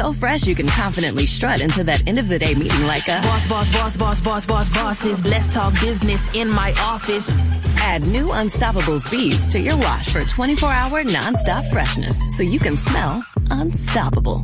so fresh you can confidently strut into that end of the day meeting like a bosses. Let's talk business in my office. Add new Unstoppables beads to your wash for 24-hour nonstop freshness so you can smell unstoppable.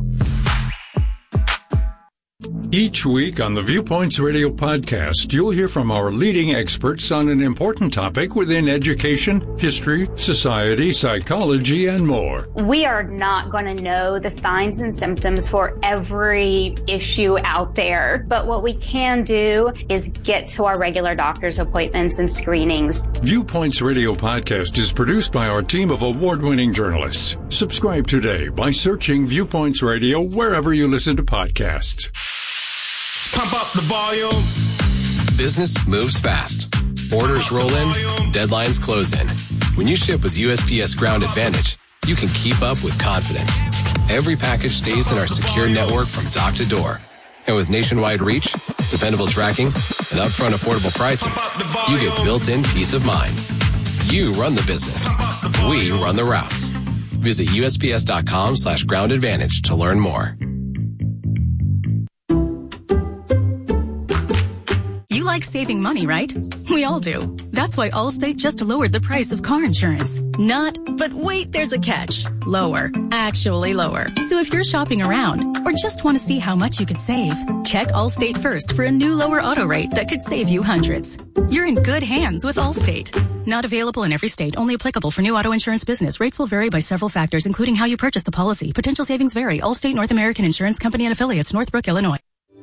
Each week on the Viewpoints Radio podcast, you'll hear from our leading experts on an important topic within education, history, society, psychology, and more. We are not going to know the signs and symptoms for every issue out there, but what we can do is get to our regular doctor's appointments and screenings. Viewpoints Radio podcast is produced by our team of award-winning journalists. Subscribe today by searching Viewpoints Radio wherever you listen to podcasts. Pump up the volume. Business moves fast. Orders roll in, deadlines close in. When you ship with USPS Ground Advantage, you can keep up with confidence. Every package stays in our secure network from dock to door. And with nationwide reach, dependable tracking, and upfront affordable pricing, you get built-in peace of mind. You run the business. We run the routes. Visit USPS.com/Ground Advantage to learn more. You like saving money, right? We all do. That's why Allstate just lowered the price of car insurance. Not, but wait, there's a catch. Lower. Actually lower. So if you're shopping around or just want to see how much you could save, check Allstate first for a new lower auto rate that could save you hundreds. You're in good hands with Allstate. Not available in every state. Only applicable for new auto insurance business. Rates will vary by several factors, including how you purchase the policy. Potential savings vary. Allstate North American Insurance Company and Affiliates, Northbrook, Illinois.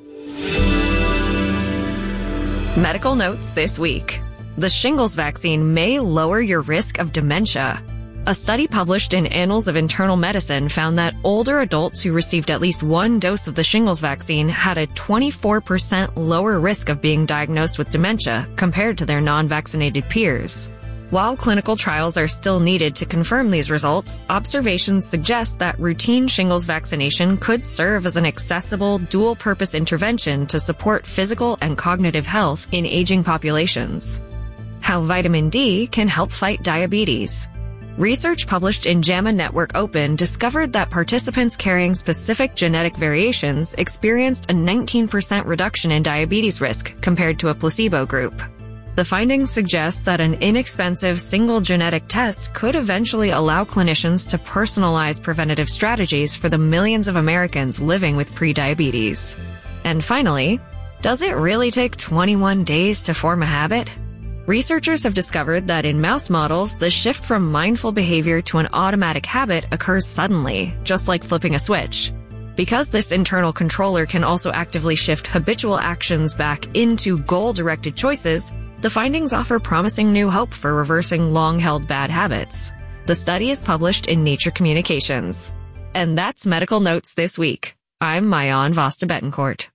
Medical notes this week. The shingles vaccine may lower your risk of dementia. A study published in Annals of Internal Medicine found that older adults who received at least one dose of the shingles vaccine had a 24% lower risk of being diagnosed with dementia compared to their non-vaccinated peers. While clinical trials are still needed to confirm these results, observations suggest that routine shingles vaccination could serve as an accessible, dual-purpose intervention to support physical and cognitive health in aging populations. How vitamin D can help fight diabetes. Research published in JAMA Network Open discovered that participants carrying specific genetic variations experienced a 19% reduction in diabetes risk compared to a placebo group. The findings suggest that an inexpensive single genetic test could eventually allow clinicians to personalize preventative strategies for the millions of Americans living with prediabetes. And finally, does it really take 21 days to form a habit? Researchers have discovered that in mouse models, the shift from mindful behavior to an automatic habit occurs suddenly, just like flipping a switch. Because this internal controller can also actively shift habitual actions back into goal-directed choices, the findings offer promising new hope for reversing long-held bad habits. The study is published in Nature Communications. And that's Medical Notes this week. I'm Mayan Vasta Betancourt.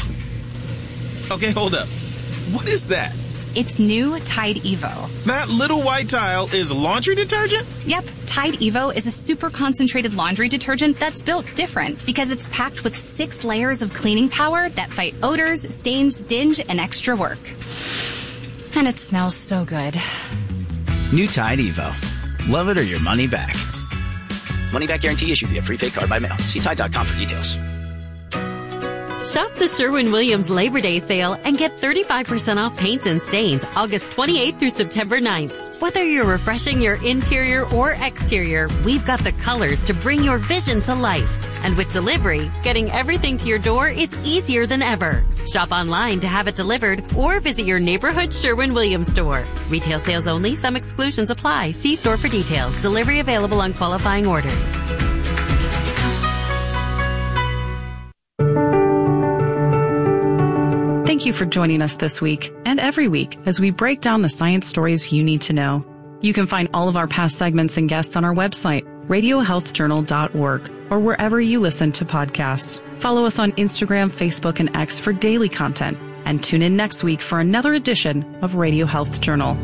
Okay, hold up. What is that? It's new Tide Evo. That little white tile is laundry detergent? Yep, Tide Evo is a super concentrated laundry detergent that's built different because it's packed with 6 layers of cleaning power that fight odors, stains, dinge, and extra work. And it smells so good. New Tide Evo. Love it or your money back. Money back guarantee issued via prepaid card by mail. See Tide.com for details. Shop the Sherwin-Williams Labor Day sale and get 35% off paints and stains August 28th through September 9th. Whether you're refreshing your interior or exterior, we've got the colors to bring your vision to life. And with delivery, getting everything to your door is easier than ever. Shop online to have it delivered or visit your neighborhood Sherwin-Williams store. Retail sales only. Some exclusions apply. See store for details. Delivery available on qualifying orders. Thank you for joining us this week and every week as we break down the science stories you need to know. You can find all of our past segments and guests on our website, radiohealthjournal.org, or wherever you listen to podcasts. Follow us on Instagram, Facebook, and X for daily content, and tune in next week for another edition of Radio Health Journal.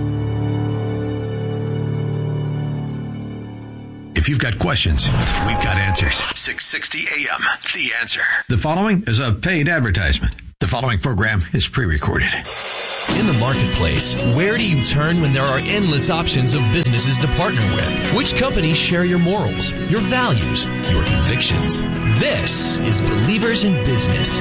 If you've got questions, we've got answers. 660 AM, The Answer. The following is a paid advertisement. The following program is pre-recorded. In the marketplace, where do you turn when there are endless options of businesses to partner with? Which companies share your morals, your values, your convictions? This is Believers in Business.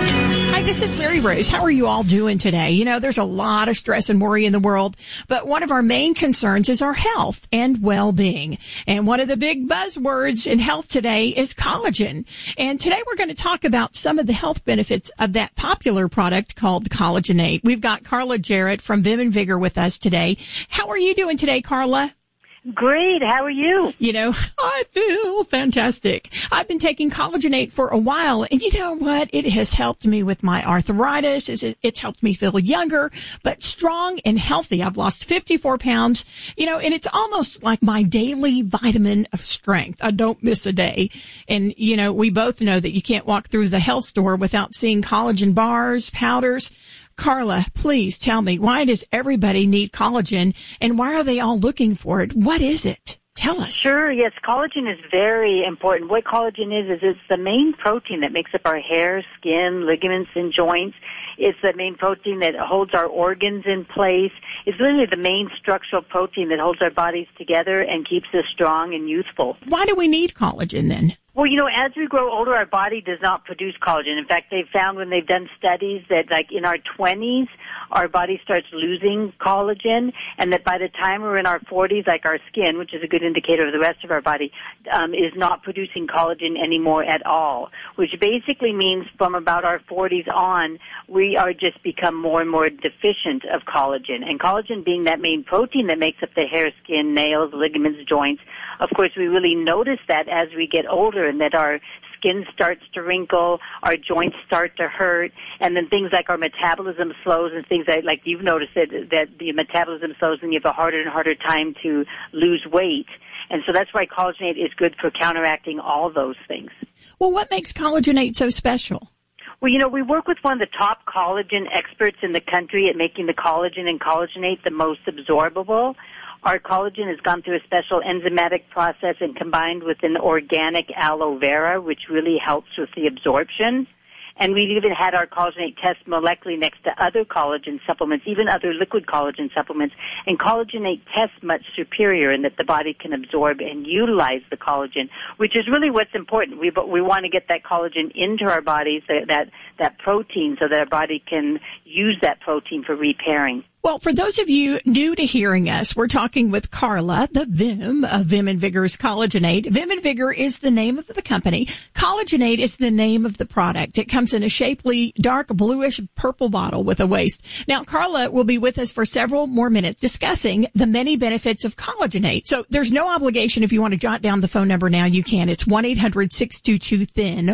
Hi, this is Mary Rose. How are you all doing today? You know, there's a lot of stress and worry in the world, but one of our main concerns is our health and well-being. And one of the big buzzwords in health today is collagen. And today we're going to talk about some of the health benefits of that popular product called Collagenate. We've got Carla Jarrett from Vim and Vigor with us today. How are you doing today, Carla? Great. How are you? You know, I feel fantastic. I've been taking Collagenate for a while, and you know what? It has helped me with my arthritis. It's helped me feel younger, but strong and healthy. I've lost 54 pounds, you know, and it's almost like my daily vitamin of strength. I don't miss a day. And, you know, we both know that you can't walk through the health store without seeing collagen bars, powders. Carla, please tell me, why does everybody need collagen, and why are they all looking for it? What is it? Tell us. Sure, yes, collagen is very important. What collagen is it's the main protein that makes up our hair, skin, ligaments, and joints. It's the main protein that holds our organs in place. It's literally the main structural protein that holds our bodies together and keeps us strong and youthful. Why do we need collagen then? Well, you know, as we grow older, our body does not produce collagen. In fact, they've found when they've done studies that, like, in our 20s, our body starts losing collagen, and that by the time we're in our 40s, like our skin, which is a good indicator of the rest of our body, is not producing collagen anymore at all, which basically means from about our 40s on, we are just become more and more deficient of collagen. And collagen being that main protein that makes up the hair, skin, nails, ligaments, joints, of course, we really notice that as we get older, and that our skin starts to wrinkle, our joints start to hurt, and then things like our metabolism slows, and things like you've noticed that the metabolism slows and you have a harder and harder time to lose weight. And so that's why Collagenate is good for counteracting all those things. Well, what makes Collagenate so special? Well, you know, we work with one of the top collagen experts in the country at making the collagen and Collagenate the most absorbable. Our collagen has gone through a special enzymatic process and combined with an organic aloe vera, which really helps with the absorption. And we've even had our Collagenate test molecularly next to other collagen supplements, even other liquid collagen supplements. And Collagenate tests much superior in that the body can absorb and utilize the collagen, which is really what's important. We want to get that collagen into our bodies, that protein, so that our body can use that protein for repairing. Well, for those of you new to hearing us, we're talking with Carla, the Vim of Vim and Vigor's Collagenate. Vim and Vigor is the name of the company. Collagenate is the name of the product. It comes in a shapely, dark bluish purple bottle with a waist. Now, Carla will be with us for several more minutes discussing the many benefits of Collagenate. So there's no obligation. If you want to jot down the phone number now, you can. It's 1-800-622-THIN,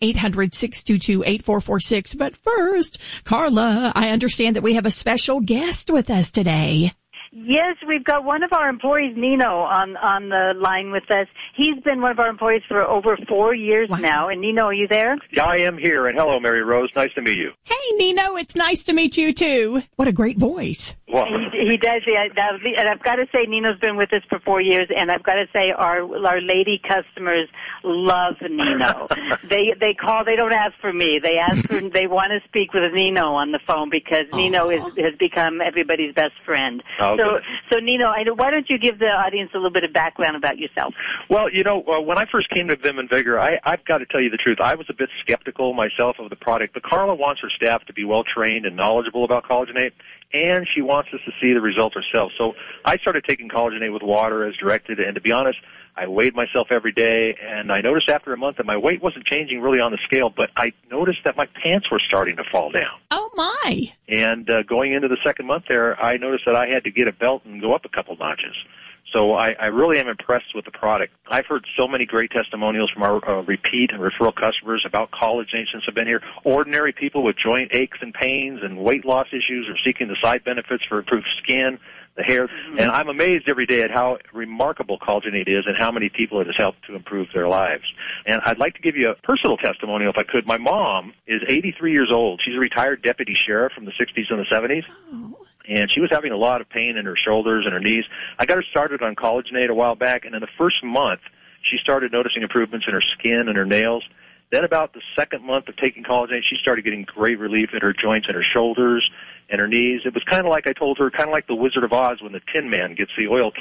1-800-622-8446. But first, Carla, I understand that we have a special guest with us today. Yes, we've got one of our employees, Nino, on the line with us. He's been one of our employees for over 4 years now. And Nino, are you there? Yeah, I am here. And hello, Mary Rose. Nice to meet you. Hey, Nino. It's nice to meet you, too. What a great voice. Well, he does. And I've got to say, Nino's been with us for 4 years. And I've got to say, our lady customers love Nino. They call. They don't ask for me. They they want to speak with Nino on the phone because Nino has become everybody's best friend. Okay. So Nino, why don't you give the audience a little bit of background about yourself? Well, you know, when I first came to Vim and Vigor, I've got to tell you the truth. I was a bit skeptical myself of the product, but Carla wants her staff to be well-trained and knowledgeable about Collagenate, and she wants us to see the results herself. So I started taking Collagenate with water as directed, and to be honest, I weighed myself every day, and I noticed after a month that my weight wasn't changing really on the scale, but I noticed that my pants were starting to fall down. Oh, my. And going into the second month there, I noticed that I had to get a belt and go up a couple notches. So I really am impressed with the product. I've heard so many great testimonials from our repeat and referral customers about Collagenate since I've been here. Ordinary people with joint aches and pains and weight loss issues are seeking the side benefits for improved skin, the hair. And I'm amazed every day at how remarkable Collagenate is and how many people it has helped to improve their lives. And I'd like to give you a personal testimonial if I could. My mom is 83 years old. She's a retired deputy sheriff from the 60s and the 70s. Oh. And she was having a lot of pain in her shoulders and her knees. I got her started on Collagenate a while back, and in the first month, she started noticing improvements in her skin and her nails. Then about the second month of taking Collagenate, she started getting great relief in her joints and her shoulders and her knees. It was kind of like I told her, kind of like the Wizard of Oz when the Tin Man gets the oil can.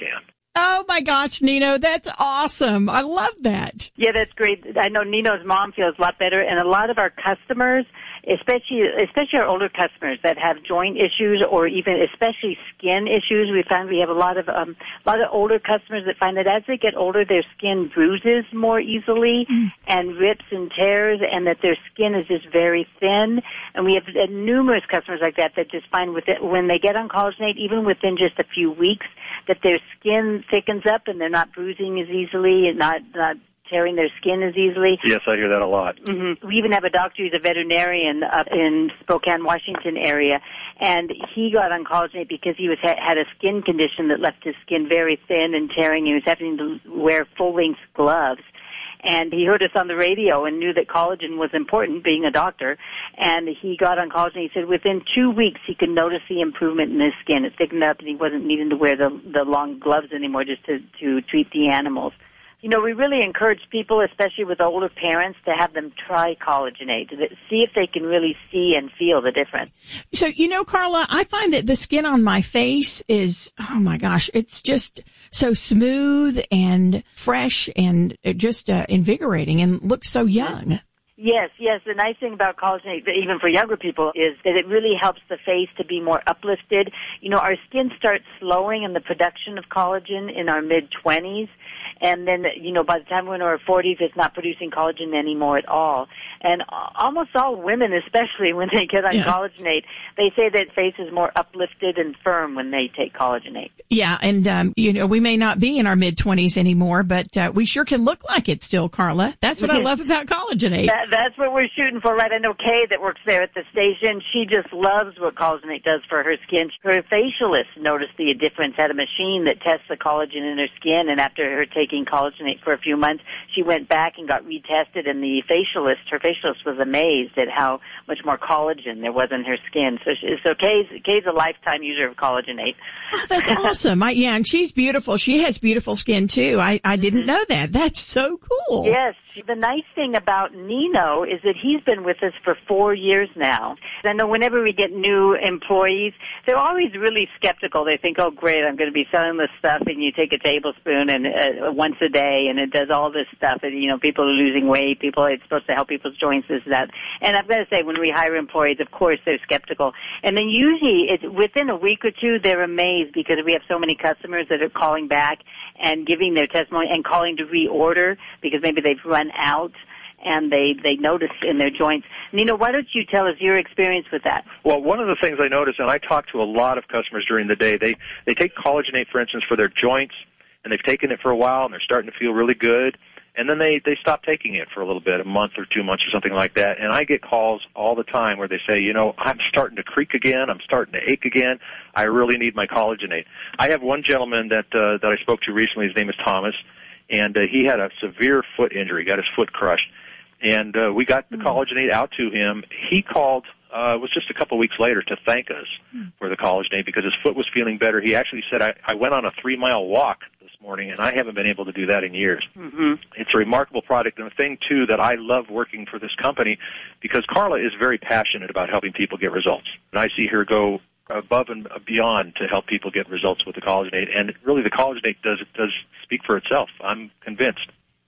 Oh my gosh, Nino, that's awesome. I love that. Yeah, that's great. I know Nino's mom feels a lot better, and a lot of our customers, especially our older customers that have joint issues or even especially skin issues, we find we have a lot of older customers that find that as they get older, their skin bruises more easily and rips and tears, and that their skin is just very thin. And we have numerous customers like that just find when they get on Collagenate, even within just a few weeks, that their skin thickens up and they're not bruising as easily and not tearing their skin as easily. Yes, I hear that a lot. Mm-hmm. We even have a doctor who's a veterinarian up in Spokane, Washington area, and he got on Collagenate because he had a skin condition that left his skin very thin and tearing. He was having to wear full-length gloves. And he heard us on the radio and knew that collagen was important, being a doctor. And he got on Collagenate. He said within 2 weeks he could notice the improvement in his skin. It thickened up, and he wasn't needing to wear the long gloves anymore just to treat the animals. You know, we really encourage people, especially with older parents, to have them try Collagenate, to see if they can really see and feel the difference. So, you know, Carla, I find that the skin on my face is, oh my gosh, it's just so smooth and fresh and just invigorating and looks so young. Yes. The nice thing about Collagenate, even for younger people, is that it really helps the face to be more uplifted. You know, our skin starts slowing in the production of collagen in our mid-20s. And then, you know, by the time we're in our 40s, it's not producing collagen anymore at all. And almost all women, especially when they get on Collagenate, they say that face is more uplifted and firm when they take Collagenate. Yeah, and, you know, we may not be in our mid-20s anymore, but we sure can look like it still, Carla. That's what I love about Collagenate. That's what we're shooting for, right? I know Kay that works there at the station. She just loves what Collagenate does for her skin. Her facialist noticed the difference, had a machine that tests the collagen in her skin, and after her taking Collagenate for a few months, she went back and got retested, and her facialist was amazed at how much more collagen there was in her skin. So Kay's a lifetime user of Collagenate. Oh, that's awesome. And she's beautiful. She has beautiful skin too. I didn't know that. That's so cool. Yes. The nice thing about Nino is that he's been with us for 4 years now. I know whenever we get new employees, they're always really skeptical. They think, oh, great, I'm going to be selling this stuff, and you take a tablespoon and once a day, and it does all this stuff. And, you know, people are losing weight. It's supposed to help people's joints, this, that. And I've got to say, when we hire employees, of course, they're skeptical. And then usually, within a week or two, they're amazed because we have so many customers that are calling back and giving their testimony and calling to reorder because maybe they've run out and they notice in their joints. Nino, why don't you tell us your experience with that? Well, one of the things I notice, and I talk to a lot of customers during the day, they take Collagenate, for instance, for their joints, and they've taken it for a while, and they're starting to feel really good, and then they stop taking it for a little bit, a month or 2 months or something like that, and I get calls all the time where they say, you know, I'm starting to creak again, I'm starting to ache again, I really need my Collagenate. I have one gentleman that I spoke to recently, his name is Thomas, and he had a severe foot injury, got his foot crushed, and we got the Collagenate out to him. He called, it was just a couple of weeks later, to thank us for the Collagenate because his foot was feeling better. He actually said, I went on a 3-mile walk this morning, and I haven't been able to do that in years. Mm-hmm. It's a remarkable product, and a thing, too, that I love working for this company because Carla is very passionate about helping people get results. And I see her go above and beyond to help people get results with the Collagenate, and really the Collagenate does speak for itself. I'm convinced.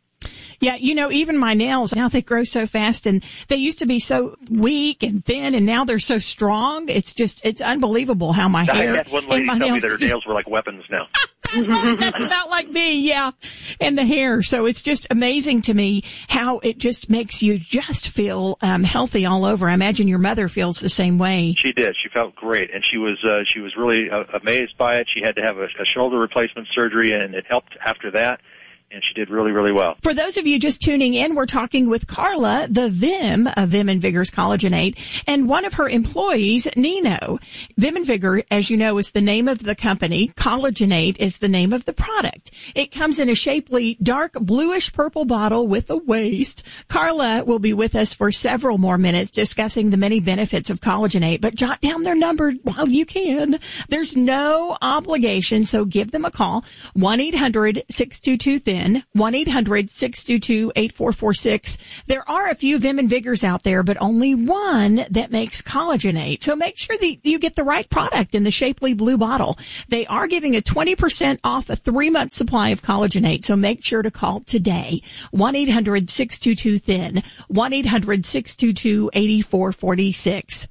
Yeah, you know, even my nails, now they grow so fast, and they used to be so weak and thin, and now they're so strong. It's unbelievable how my hair I had one lady tell me that her nails were like weapons now. That's about like me, yeah. And the hair. So it's just amazing to me how it just makes you just feel healthy all over. I imagine your mother feels the same way. She did. She felt great, and she was really amazed by it. She had to have a shoulder replacement surgery, and it helped after that. And she did really, really well. For those of you just tuning in, we're talking with Carla, the Vim of Vim and Vigor's Collagenate, and one of her employees, Nino. Vim and Vigor, as you know, is the name of the company. Collagenate is the name of the product. It comes in a shapely, dark, bluish purple bottle with a waist. Carla will be with us for several more minutes discussing the many benefits of Collagenate, but jot down their number while you can. There's no obligation, so give them a call, 1-800-622-THIN. Thin, 1-800-622-8446. There are a few Vim and Vigors out there, but only one that makes Collagenate. So make sure that you get the right product in the Shapely blue bottle. They are giving a 20% off a 3-month supply of Collagenate. So make sure to call today. 1-800-622-THIN, 1-800-622-8446.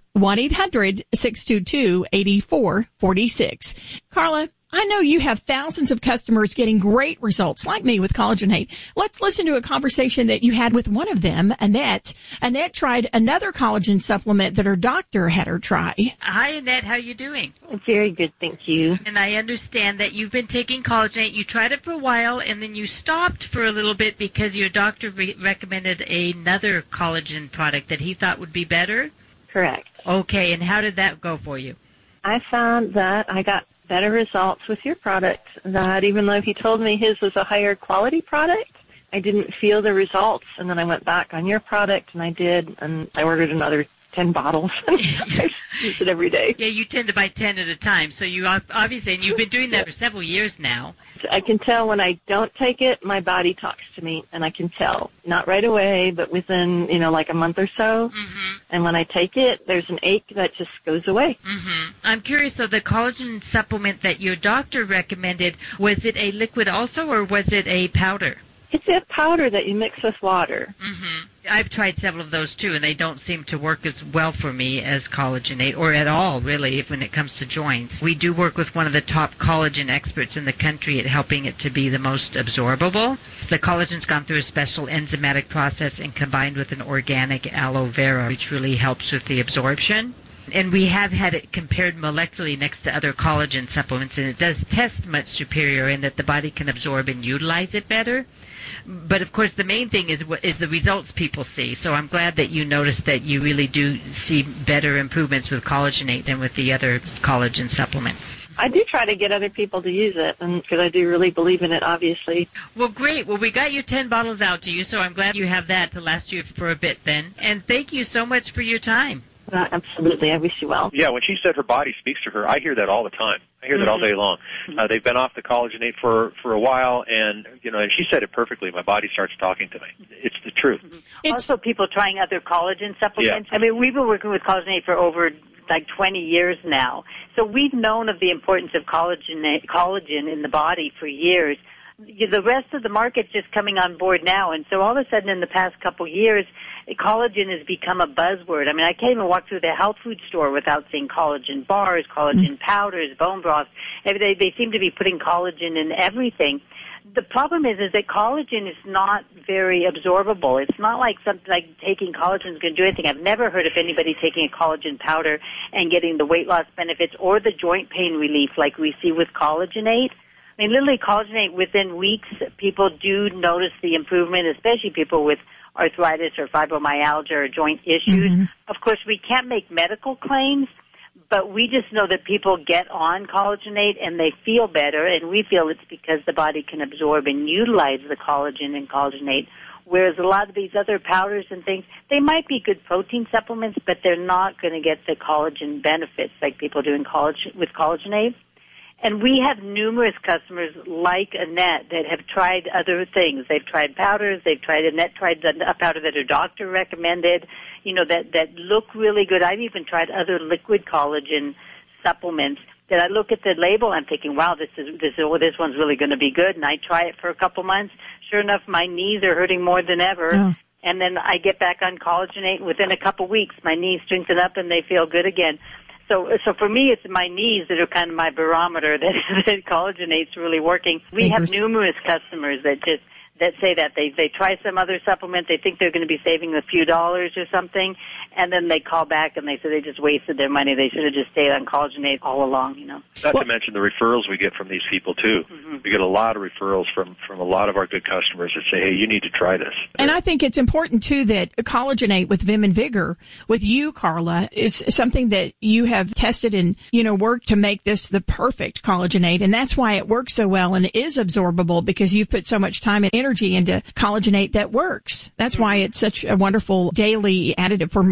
1-800-622-8446. Carla, I know you have thousands of customers getting great results, like me, with Collagenate. Let's listen to a conversation that you had with one of them, Annette. Annette tried another collagen supplement that her doctor had her try. Hi, Annette. How are you doing? Very good, thank you. And I understand that you've been taking Collagenate. You tried it for a while, and then you stopped for a little bit because your doctor recommended another collagen product that he thought would be better? Correct. Okay, and how did that go for you? I found that I got better results with your product, that even though he told me his was a higher quality product, I didn't feel the results. And then I went back on your product, and I did, and I ordered another 10 bottles. I use it every day. Yeah, you tend to buy 10 at a time, so you obviously, and you've been doing that for several years now. I can tell when I don't take it, my body talks to me, and I can tell. Not right away, but within, like a month or so. Mm-hmm. And when I take it, there's an ache that just goes away. Mm-hmm. I'm curious, though, the collagen supplement that your doctor recommended, was it a liquid also, or was it a powder? It's a powder that you mix with water. Mm-hmm. I've tried several of those, too, and they don't seem to work as well for me as Collagenate, or at all, really, when it comes to joints. We do work with one of the top collagen experts in the country at helping it to be the most absorbable. The collagen's gone through a special enzymatic process and combined with an organic aloe vera, which really helps with the absorption. And we have had it compared molecularly next to other collagen supplements, and it does test much superior in that the body can absorb and utilize it better. But, of course, the main thing is the results people see. So I'm glad that you noticed that you really do see better improvements with Collagenate than with the other collagen supplements. I do try to get other people to use it, because I do really believe in it, obviously. Well, great. Well, we got your 10 bottles out to you, so I'm glad you have that to last you for a bit then. And thank you so much for your time. Absolutely. I wish you well. Yeah, when she said her body speaks to her, I hear that all the time. I hear that all day long. They've been off the Collagenate for a while, and and she said it perfectly. My body starts talking to me. It's the truth. Also, people trying other collagen supplements. Yeah. I mean, we've been working with Collagenate for over 20 years now. So we've known of the importance of collagen in the body for years. The rest of the market's just coming on board now, and so all of a sudden in the past couple years, collagen has become a buzzword. I mean, I can't even walk through the health food store without seeing collagen bars, collagen powders, bone broths. They seem to be putting collagen in everything. The problem is that collagen is not very absorbable. It's not like something like taking collagen is going to do anything. I've never heard of anybody taking a collagen powder and getting the weight loss benefits or the joint pain relief like we see with Collagenate. I mean, literally, Collagenate, within weeks, people do notice the improvement, especially people with arthritis or fibromyalgia or joint issues. Mm-hmm. Of course, we can't make medical claims, but we just know that people get on Collagenate and they feel better, and we feel it's because the body can absorb and utilize the collagen in Collagenate, whereas a lot of these other powders and things, they might be good protein supplements, but they're not going to get the collagen benefits like people do with Collagenate. And we have numerous customers like Annette that have tried other things. They've tried powders. Annette tried a powder that her doctor recommended, that look really good. I've even tried other liquid collagen supplements that I look at the label and I'm thinking, wow, this one's really going to be good. And I try it for a couple months. Sure enough, my knees are hurting more than ever. Oh. And then I get back on Collagenate, and within a couple weeks, my knees strengthen up and they feel good again. So for me, it's my knees that are kind of my barometer that Collagenate's really working. We have numerous customers that say that they try some other supplement, they think they're going to be saving a few dollars or something, and then they call back and they say they just wasted their money. They should have just stayed on Collagenate all along, Not to mention the referrals we get from these people, too. Mm-hmm. We get a lot of referrals from a lot of our good customers that say, hey, you need to try this. And I think it's important, too, that Collagenate with Vim and Vigor, with you, Carla, is something that you have tested and, worked to make this the perfect Collagenate. And that's why it works so well and is absorbable, because you've put so much time and energy into Collagenate that works. That's why it's such a wonderful daily additive for my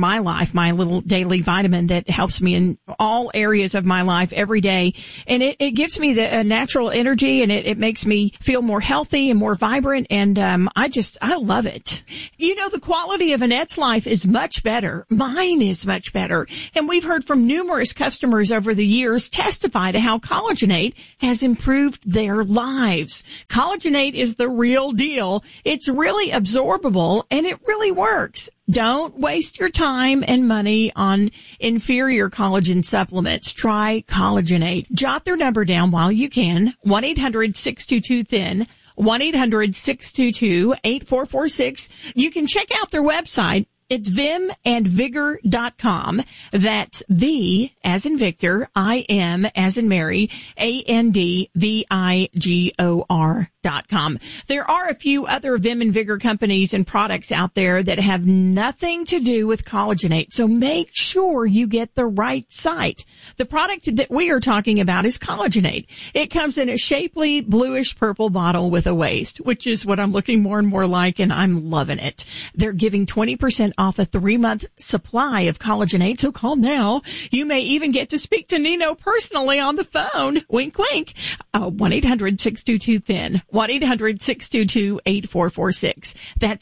my life, my little daily vitamin that helps me in all areas of my life every day. And it gives me the natural energy, and it makes me feel more healthy and more vibrant. And I love it. You know, the quality of Annette's life is much better. Mine is much better. And we've heard from numerous customers over the years testify to how Collagenate has improved their lives. Collagenate is the real deal. It's really absorbable, and it really works. Don't waste your time and money on inferior collagen supplements. Try Collagenate. Jot their number down while you can. 1-800-622-THIN. 1-800-622-8446. You can check out their website. It's vimandvigor.com. That's V as in Victor, I-M as in Mary, ANDVIGOR.com. There are a few other Vim and Vigor companies and products out there that have nothing to do with Collagenate, so make sure you get the right site. The product that we are talking about is Collagenate. It comes in a shapely bluish purple bottle with a waist, which is what I'm looking more and more like, and I'm loving it. They're giving 20% off a 3-month supply of Collagenate, so call now. You may even get to speak to Nino personally on the phone. Wink, wink. 1-800-622-THIN. 1-800-622-8446. That's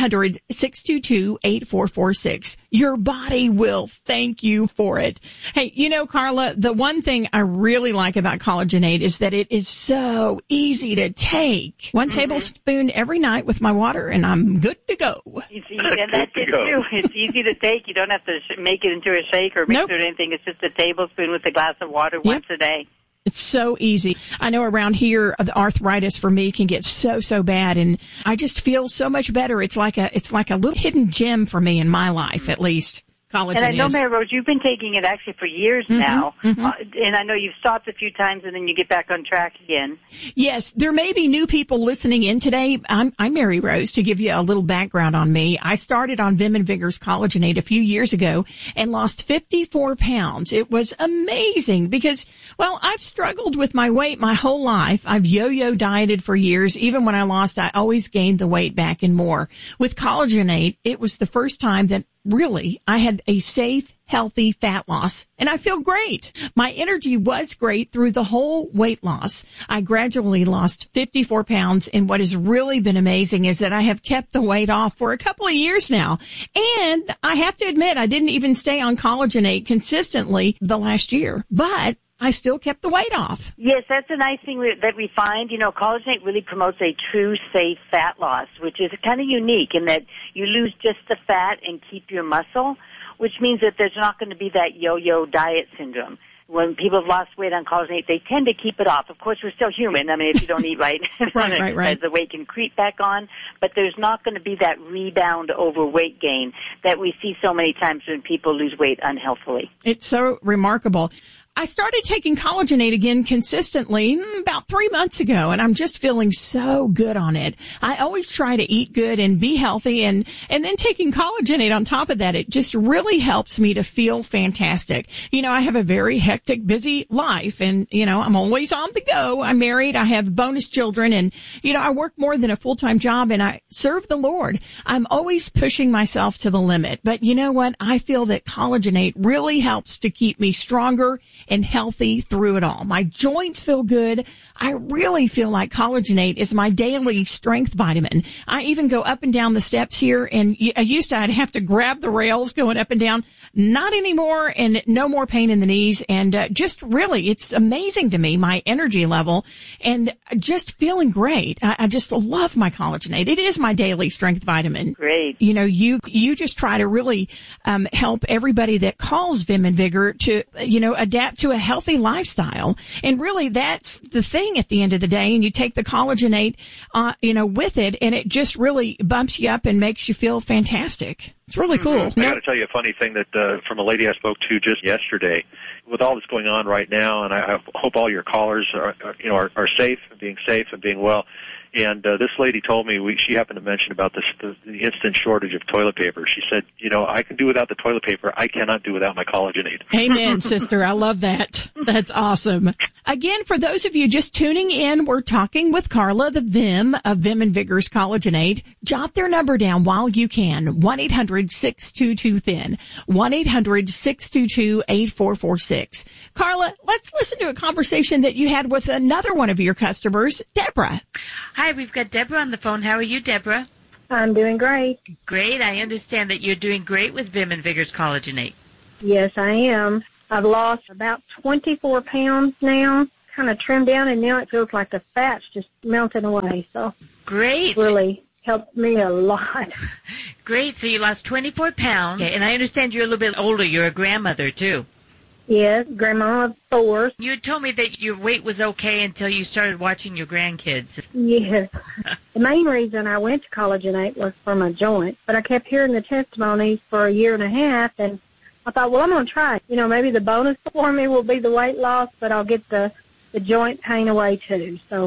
1-800-622-8446. Your body will thank you for it. Hey, you know, Carla, the one thing I really like about Collagenate is that it is so easy to take. 1 tablespoon every night with my water, and I'm good to go. And that's it, too. It's easy to take. You don't have to make it into a shake or mix it or anything. It's just a tablespoon with a glass of water once a day. It's so easy. I know around here, the arthritis for me can get so bad, and I just feel so much better. It's like a little hidden gem for me in my life, at least. Collagen and I know, is. Mary Rose, you've been taking it actually for years now, and I know you've stopped a few times and then you get back on track again. Yes, there may be new people listening in today. I'm Mary Rose. To give you a little background on me, I started on Vim and Vigor's Collagenate a few years ago and lost 54 pounds. It was amazing because, well, I've struggled with my weight my whole life. I've yo-yo dieted for years. Even when I lost, I always gained the weight back and more. With Collagenate, it was the first time that really, I had a safe, healthy fat loss, and I feel great. My energy was great through the whole weight loss. I gradually lost 54 pounds, and what has really been amazing is that I have kept the weight off for a couple of years now. And I have to admit, I didn't even stay on Collagenate consistently the last year, but I still kept the weight off. Yes, that's a nice thing that we find. You know, Collagenate really promotes a true, safe fat loss, which is kind of unique in that you lose just the fat and keep your muscle, which means that there's not going to be that yo-yo diet syndrome. When people have lost weight on Collagenate, they tend to keep it off. Of course, we're still human. I mean, if you don't eat right, right. the weight can creep back on. But there's not going to be that rebound over weight gain that we see so many times when people lose weight unhealthily. It's so remarkable. I started taking Collagenate again consistently about 3 months ago, and I'm just feeling so good on it. I always try to eat good and be healthy, and then taking Collagenate on top of that, it just really helps me to feel fantastic. You know, I have a very hectic, busy life, and, you know, I'm always on the go. I'm married. I have bonus children, and, you know, I work more than a full-time job, and I serve the Lord. I'm always pushing myself to the limit. But you know what? I feel that Collagenate really helps to keep me stronger and healthy through it all. My joints feel good. I really feel like Collagenate is my daily strength vitamin. I even go up and down the steps here, and I'd have to grab the rails going up and down. Not anymore, and no more pain in the knees. And just really, it's amazing to me, my energy level, and just feeling great. I just love my Collagenate. It is my daily strength vitamin. Great. You know, you just try to really help everybody that calls Vim and Vigor to, you know, adapt to a healthy lifestyle. And really, that's the thing at the end of the day. And you take the Collagenate, you know, with it, and it just really bumps you up and makes you feel fantastic. It's really cool. I got to tell you a funny thing that from a lady I spoke to just yesterday. With all that's going on right now, and I hope all your callers are safe and being well. And this lady told me she happened to mention about the instant shortage of toilet paper. She said, you know, I can do without the toilet paper. I cannot do without my Collagenate. Amen, sister. I love that. That's awesome. Again, for those of you just tuning in, we're talking with Carla, the Vim of Vim and Vigor's Collagenate. Jot their number down while you can. 1-800-622-THIN. 1-800-622-8446. Carla, let's listen to a conversation that you had with another one of your customers, Deborah. Hi, we've got Deborah on the phone. How are you, Deborah? I'm doing great. Great. I understand that you're doing great with Vim and Vigor's Collagenate. Yes, I am. I've lost about 24 pounds now, kind of trimmed down, and now it feels like the fat's just melting away. So great. It's really helped me a lot. Great. So you lost 24 pounds, okay, and I understand you're a little bit older. You're a grandmother, too. Yes, grandma of 4. You had told me that your weight was okay until you started watching your grandkids. Yes. The main reason I went to Collagenate was for my joints, but I kept hearing the testimonies for a year and a half, and I thought, well, I'm going to try it. You know, maybe the bonus for me will be the weight loss, but I'll get the joint pain away, too. So.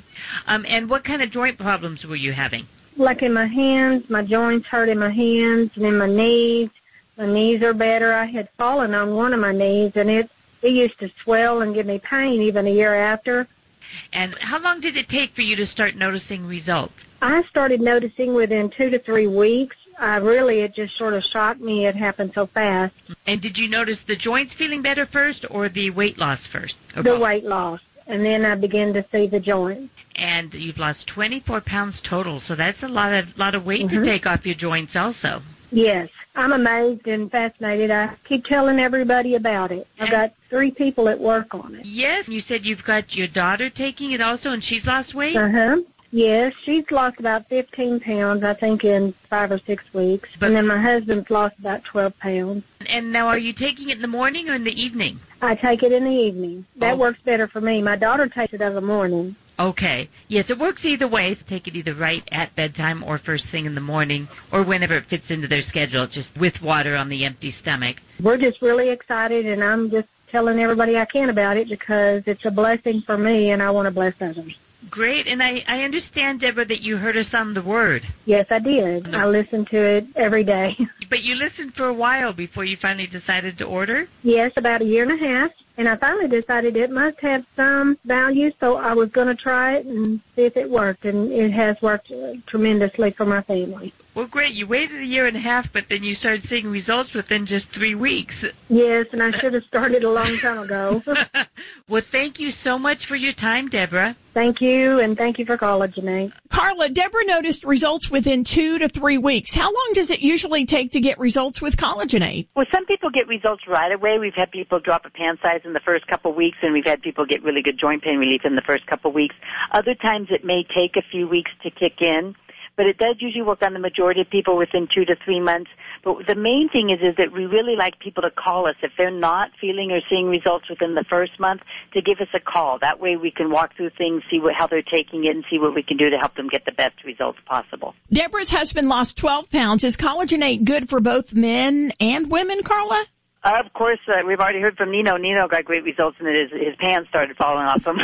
And what kind of joint problems were you having? Like in my hands, my joints hurt in my hands, and in my knees. My knees are better. I had fallen on one of my knees, and it used to swell and give me pain even a year after. And how long did it take for you to start noticing results? I started noticing within 2 to 3 weeks. It just sort of shocked me it happened so fast. And did you notice the joints feeling better first or the weight loss first? The weight loss. And then I began to see the joints. And you've lost 24 pounds total, so that's a lot of weight to take off your joints also. Yes. I'm amazed and fascinated. I keep telling everybody about it. I've got 3 people at work on it. Yes. You said you've got your daughter taking it also, and she's lost weight? Uh-huh. Yes, she's lost about 15 pounds, I think, in 5 or 6 weeks. And then my husband's lost about 12 pounds. And now are you taking it in the morning or in the evening? I take it in the evening. That works better for me. My daughter takes it in the morning. Okay. Yes, it works either way. Take it either right at bedtime or first thing in the morning or whenever it fits into their schedule, just with water on the empty stomach. We're just really excited, and I'm just telling everybody I can about it because it's a blessing for me, and I want to bless others. Great. And I understand, Deborah, that you heard us on the Word. Yes, I did. I listen to it every day. But you listened for a while before you finally decided to order? Yes, about a year and a half. And I finally decided it must have some value, so I was going to try it and see if it worked. And it has worked tremendously for my family. Well, great. You waited a year and a half, but then you started seeing results within just 3 weeks. Yes, and I should have started a long time ago. Well, thank you so much for your time, Deborah. Thank you, and thank you for calling, Janae. Carla, Deborah noticed results within 2 to 3 weeks. How long does it usually take to get results with Collagenate? Well, some people get results right away. We've had people drop a pant size in the first couple of weeks, and we've had people get really good joint pain relief in the first couple of weeks. Other times it may take a few weeks to kick in. But it does usually work on the majority of people within 2 to 3 months. But the main thing is that we really like people to call us if they're not feeling or seeing results within the first month, to give us a call. That way we can walk through things, see how they're taking it, and see what we can do to help them get the best results possible. Deborah's husband lost 12 pounds. Is Collagenate good for both men and women, Carla? Of course, we've already heard from Nino. Nino got great results, and his pants started falling off him.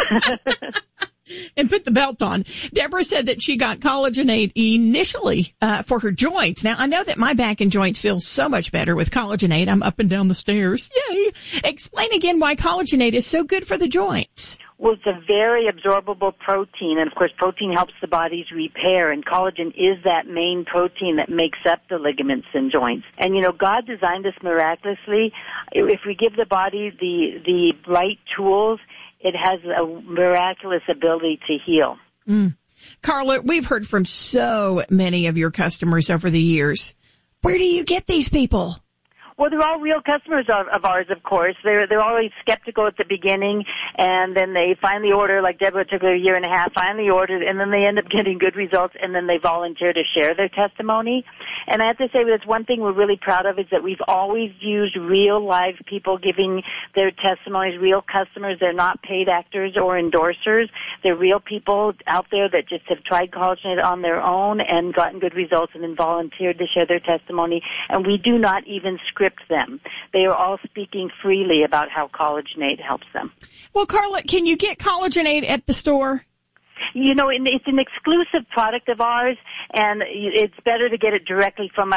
And put the belt on. Deborah said that she got Collagenate initially for her joints. Now, I know that my back and joints feel so much better with Collagenate. I'm up and down the stairs. Yay! Explain again why Collagenate is so good for the joints. Well, it's a very absorbable protein, and of course protein helps the body's repair, and collagen is that main protein that makes up the ligaments and joints. And, God designed us miraculously. If we give the body the right tools, it has a miraculous ability to heal. Carla, we've heard from so many of your customers over the years. Where do you get these people? Well, they're all real customers of ours, of course. They're always skeptical at the beginning, and then they finally order, like Deborah took a year and a half, finally ordered, and then they end up getting good results, and then they volunteer to share their testimony. And I have to say, that's one thing we're really proud of, is that we've always used real live people giving their testimonies, real customers. They're not paid actors or endorsers. They're real people out there that just have tried Collagenate on their own and gotten good results and then volunteered to share their testimony. And we do not even script them. They are all speaking freely about how Collagenate helps them. Well, Carla, can you get Collagenate at the store? It's an exclusive product of ours, and it's better to get it directly from us.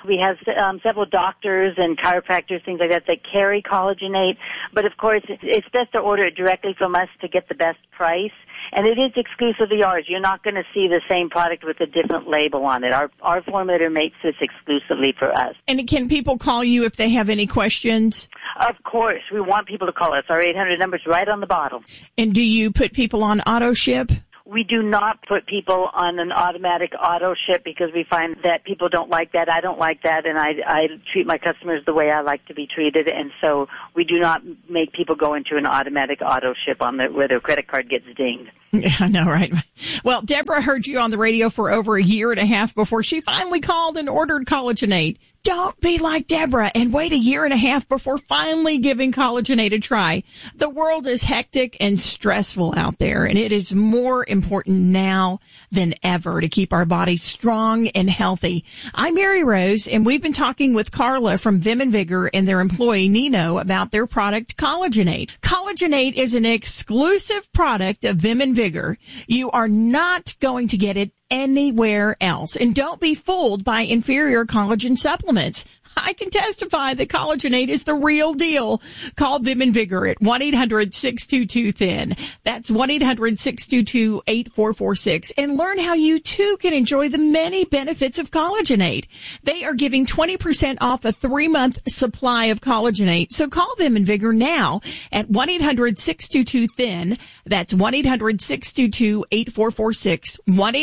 We have several doctors and chiropractors, things like that carry Collagenate. But, of course, it's best to order it directly from us to get the best price. And it is exclusively ours. You're not going to see the same product with a different label on it. Our formulator makes this exclusively for us. And can people call you if they have any questions? Of course. We want people to call us. Our 800 number's right on the bottom. And do you put people on auto ship? We do not put people on an automatic auto ship because we find that people don't like that. I don't like that, and I treat my customers the way I like to be treated, and so we do not make people go into an automatic auto ship where their credit card gets dinged. Yeah, I know, right? Well, Deborah heard you on the radio for over a year and a half before she finally called and ordered Collagenate. Don't be like Deborah and wait a year and a half before finally giving Collagenate a try. The world is hectic and stressful out there, and it is more important now than ever to keep our bodies strong and healthy. I'm Mary Rose, and we've been talking with Carla from Vim and Vigor and their employee Nino about their product Collagenate. Collagenate is an exclusive product of Vim and Vigor. You are not going to get it anywhere else. And don't be fooled by inferior collagen supplements. I can testify that Collagenate is the real deal. Call Vim and Vigor at 1-800-622-THIN. That's 1-800-622-8446 and learn how you too can enjoy the many benefits of Collagenate. They are giving 20% off a 3-month supply of Collagenate. So call Vim and Vigor now at 1-800-622-THIN. That's 1-800-622-8446.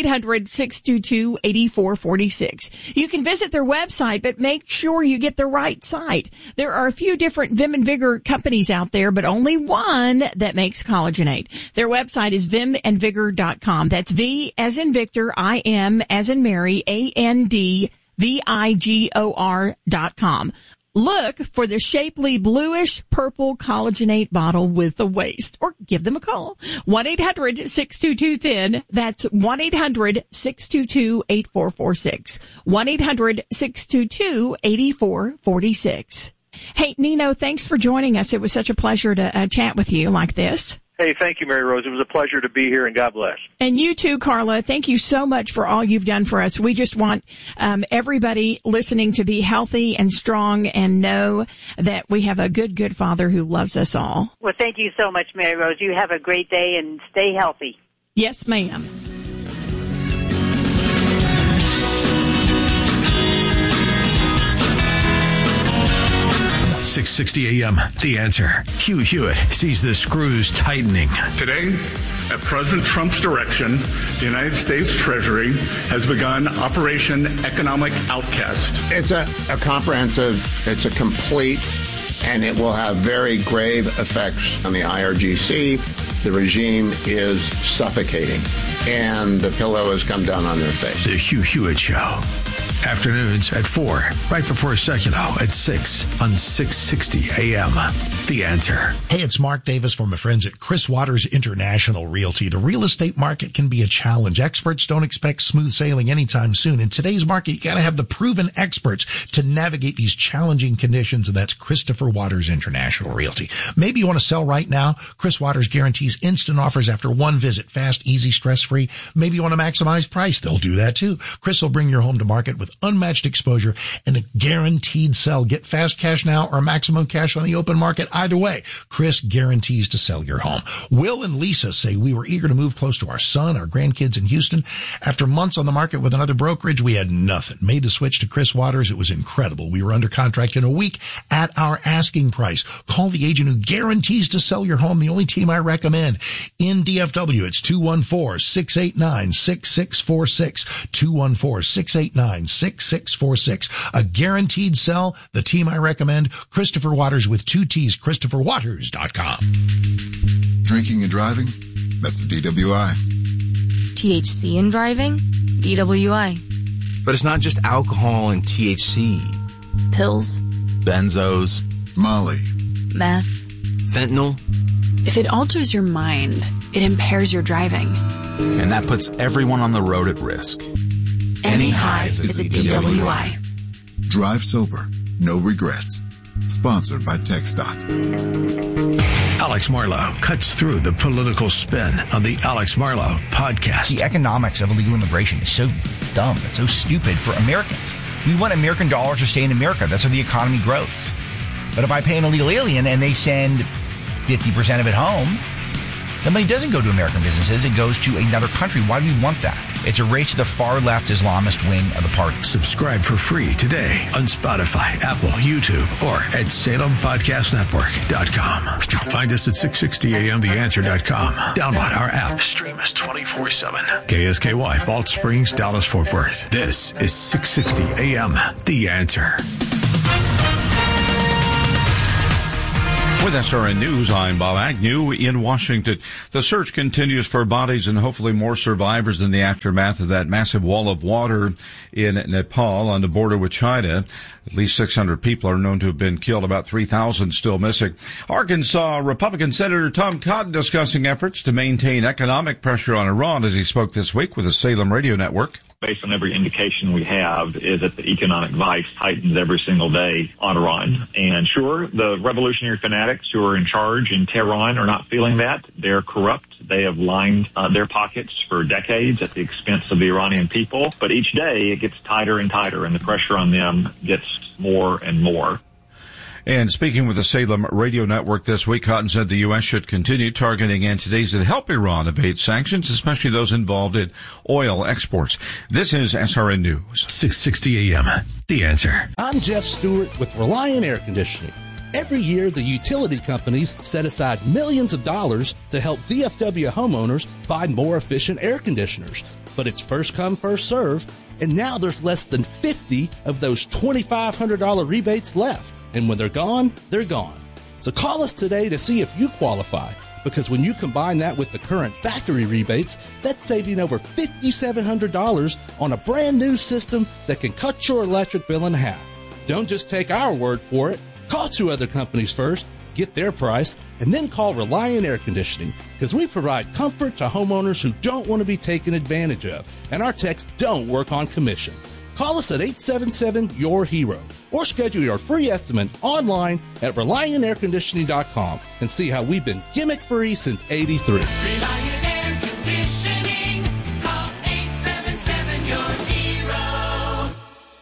1-800-622-8446. You can visit their website, but make sure you get the right site. There are a few different Vim and Vigor companies out there, but only one that makes Collagenate. Their website is vimandvigor.com. That's V as in Victor, I M as in Mary, ANDVIGOR.com. Look for the shapely bluish purple Collagenate bottle with the waist, or give them a call. 1-800-622-THIN. That's 1-800-622-8446. 1-800-622-8446. Hey, Nino, thanks for joining us. It was such a pleasure to chat with you like this. Hey, thank you, Mary Rose. It was a pleasure to be here, and God bless. And you too, Carla. Thank you so much for all you've done for us. We just want everybody listening to be healthy and strong and know that we have a good Father who loves us all. Well, thank you so much, Mary Rose. You have a great day and stay healthy. Yes, ma'am. .660 AM, The Answer. Hugh Hewitt sees the screws tightening. Today, at President Trump's direction, the United States Treasury has begun Operation Economic Outcast. It's a comprehensive, it's a complete, and it will have very grave effects on the IRGC. The regime is suffocating, and the pillow has come down on their face. The Hugh Hewitt Show. Afternoons at 4, right before Seculo at 6 on 660 AM. The Answer. Hey, it's Mark Davis from my friends at Chris Waters International Realty. The real estate market can be a challenge. Experts don't expect smooth sailing anytime soon. In today's market, you got to have the proven experts to navigate these challenging conditions, and that's Christopher Waters International Realty. Maybe you want to sell right now. Chris Waters guarantees instant offers after one visit. Fast, easy, stress-free. Maybe you want to maximize price. They'll do that too. Chris will bring your home to market with unmatched exposure and a guaranteed sell. Get fast cash now or maximum cash on the open market. Either way, Chris guarantees to sell your home. Will and Lisa say we were eager to move close to our son, our grandkids in Houston. After months on the market with another brokerage, we had nothing. Made the switch to Chris Waters. It was incredible. We were under contract in a week at our asking price. Call the agent who guarantees to sell your home. The only team I recommend in DFW. It's 214-689-6646. 214-689-6646. A guaranteed sell. The team I recommend, Christopher Waters with 2 T's, ChristopherWaters.com. Drinking and driving? That's the DWI. THC in driving? DWI. But it's not just alcohol and THC. Pills. Benzos. Molly. Meth. Fentanyl. If it alters your mind, it impairs your driving. And that puts everyone on the road at risk. Any highs is a DWI. Drive sober. No regrets. Sponsored by TxDOT. Alex Marlow cuts through the political spin on the Alex Marlow podcast. The economics of illegal immigration is so dumb. It's so stupid for Americans. We want American dollars to stay in America. That's how the economy grows. But if I pay an illegal alien and they send 50% of it home, the money doesn't go to American businesses. It goes to another country. Why do we want that? It's a race to the far-left Islamist wing of the party. Subscribe for free today on Spotify, Apple, YouTube, or at SalemPodcastNetwork.com. Find us at 660AMTheAnswer.com. Download our app. Stream us 24/7. KSKY, Balch Springs, Dallas, Fort Worth. This is 660 AM, The Answer. With SRN News, I'm Bob Agnew in Washington. The search continues for bodies and hopefully more survivors in the aftermath of that massive wall of water in Nepal on the border with China. At least 600 people are known to have been killed, about 3,000 still missing. Arkansas Republican Senator Tom Cotton discussing efforts to maintain economic pressure on Iran as he spoke this week with the Salem Radio Network. Based on every indication we have, is that the economic vice tightens every single day on Iran. And sure, the revolutionary fanatics who are in charge in Tehran are not feeling that. They're corrupt. They have lined their pockets for decades at the expense of the Iranian people. But each day it gets tighter and tighter, and the pressure on them gets more and more. And speaking with the Salem Radio Network this week, Cotton said the U.S. should continue targeting entities that help Iran evade sanctions, especially those involved in oil exports. This is SRN News. 660 AM, The Answer. I'm Jeff Stewart with Reliant Air Conditioning. Every year, the utility companies set aside millions of dollars to help DFW homeowners buy more efficient air conditioners. But it's first come, first serve, and now there's less than 50 of those $2,500 rebates left. And when they're gone, they're gone. So call us today to see if you qualify, because when you combine that with the current factory rebates, that's saving over $5,700 on a brand new system that can cut your electric bill in half. Don't just take our word for it. Call 2 other companies first, get their price, and then call Reliant Air Conditioning, because we provide comfort to homeowners who don't want to be taken advantage of, and our techs don't work on commission. Call us at 877-YOUR-HERO or schedule your free estimate online at ReliantAirConditioning.com and see how we've been gimmick-free since '83. Reliant Air Conditioning. Call 877-YOUR-HERO.